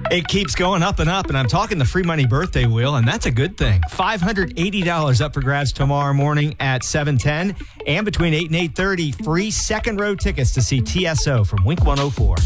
It keeps going up, and I'm talking the free money birthday wheel, and that's a good thing. $580 up for grabs tomorrow morning at 7:10, and between 8 and 8:30, free second row tickets to see TSO from Wink 104.